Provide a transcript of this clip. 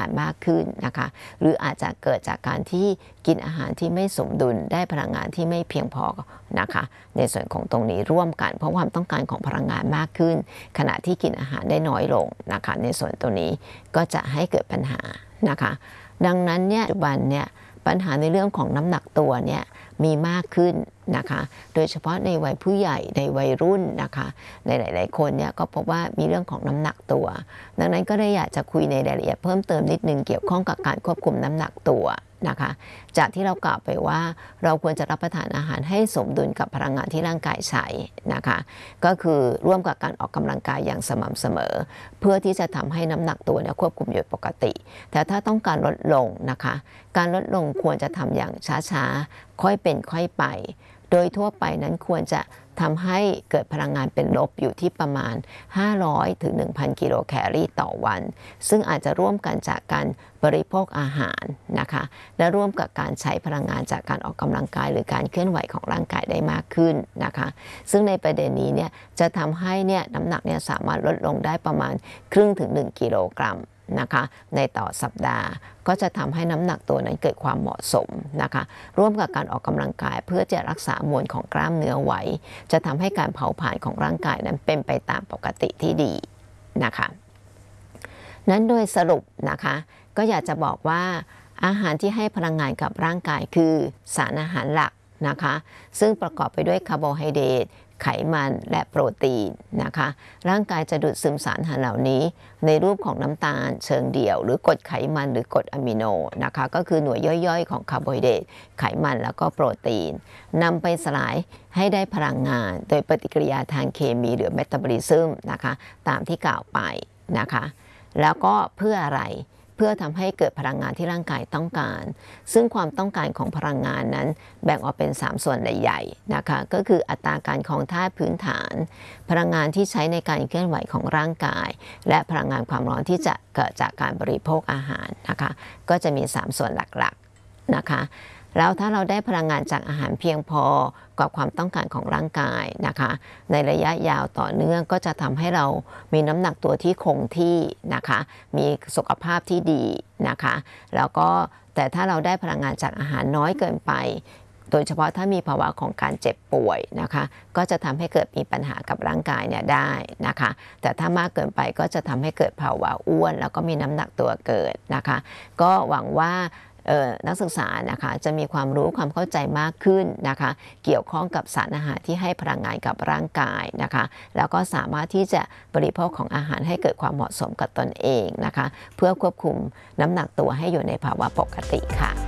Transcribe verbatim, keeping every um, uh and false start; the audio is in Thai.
านมากขึ้นนะคะหรืออาจจะเกิดจากการที่กินอาหารที่ไม่สมดุลได้พลังงานที่ไม่เพียงพอนะคะในส่วนของตรงนี้ร่วมกันเพราะความต้องการของพลังงานมากขึ้นขณะที่กินอาหารได้น้อยลงนะคะในส่วนตัวนี้ก็จะให้เกิดปัญหานะคะดังนั้นเนี่ยปัจจุบันเนี่ยปัญหาในเรื่องของน้ำหนักตัวเนี่ยมีมากขึ้นนะคะโดยเฉพาะในวัยผู้ใหญ่ในวัยรุ่นนะคะในหลายๆคนเนี่ยก็พบว่ามีเรื่องของน้ำหนักตัวดังนั้นก็เลยอยากจะคุยในรายละเอียดเพิ่มเติมนิดนึงเกี่ยวข้องกับการควบคุมน้ำหนักตัวนะคะจากที่เรากล่าวไปว่าเราควรจะรับประทานอาหารให้สมดุลกับพลังงานที่ร่างกายใช้นะคะก็คือร่วมกับการออกกำลังกายอย่างสม่ำเสมอเพื่อที่จะทำให้น้ำหนักตัวเนี่ยควบคุมอยู่ปกติแต่ถ้าต้องการลดลงนะคะการลดลงควรจะทำอย่างช้าๆค่อยเป็นค่อยไปโดยทั่วไปนั้นควรจะทำให้เกิดพลังงานเป็นลบอยู่ที่ประมาณห้าร้อยถึง หนึ่งพัน กิโลแคลอรี่ต่อวันซึ่งอาจจะร่วมกันจากการบริโภคอาหารนะคะและร่วมกับการใช้พลังงานจากการออกกำลังกายหรือการเคลื่อนไหวของร่างกายได้มากขึ้นนะคะซึ่งในประเด็นนี้เนี่ยจะทำให้เนี่ยน้ำหนักเนี่ยสามารถลดลงได้ประมาณครึ่งถึงหนึ่งกิโลกรัมนะคะในต่อสัปดาห์ก็จะทำให้น้ำหนักตัวนั้นเกิดความเหมาะสมนะคะร่วมกับการออกกำลังกายเพื่อจะรักษามวลของกล้ามเนื้อไว้จะทำให้การเผาผลาญของร่างกายนั้นเป็นไปตามปกติที่ดีนะคะนั้นโดยสรุปนะคะก็อยากจะบอกว่าอาหารที่ให้พลังงานกับร่างกายคือสารอาหารหลักนะคะซึ่งประกอบไปด้วยคาร์โบไฮเดรตไขมันและโปรตีนนะคะร่างกายจะดูดซึมสารอาหารเหล่านี้ในรูปของน้ำตาลเชิงเดี่ยวหรือกรดไขมันหรือกรดอะมิโนนะคะก็คือหน่วยย่อยๆของคาร์โบไฮเดรตไขมันแล้วก็โปรตีนนำไปสลายให้ได้พลังงานโดยปฏิกิริยาทางเคมีหรือเมตาบอลิซึมนะคะตามที่กล่าวไปนะคะแล้วก็เพื่ออะไรเพื่อทำให้เกิดพลังงานที่ร่างกายต้องการซึ่งความต้องการของพลังงานนั้นแบ่งออกเป็นสามส่วนใหญ่ๆนะคะก็คืออัตราการครองธาตุพื้นฐานพลังงานที่ใช้ในการเคลื่อนไหวของร่างกายและพลังงานความร้อนที่จะเกิดจากการบริโภคอาหารนะคะก็จะมีสามส่วนหลักๆนะคะแล้วถ้าเราได้พลังงานจากอาหารเพียงพอกับความต้องการของร่างกายนะคะในระยะยาวต่อเนื่องก็จะทำให้เรามีน้ำหนักตัวที่คงที่นะคะมีสุขภาพที่ดีนะคะแล้วก็แต่ถ้าเราได้พลังงานจากอาหารน้อยเกินไปโดยเฉพาะถ้ามีภาวะของการเจ็บป่วยนะคะก็จะทำให้เกิดมีปัญหากับร่างกายเนี่ยได้นะคะแต่ถ้ามากเกินไปก็จะทำให้เกิดภาวะอ้วนแล้วก็มีน้ำหนักตัวเกิดนะคะก็หวังว่านักศึกษานะคะจะมีความรู้ความเข้าใจมากขึ้นนะคะเกี่ยวข้องกับสารอาหารที่ให้พลังงานกับร่างกายนะคะแล้วก็สามารถที่จะบริโภคของอาหารให้เกิดความเหมาะสมกับตนเองนะคะเพื่อควบคุมน้ำหนักตัวให้อยู่ในภาวะปกติค่ะ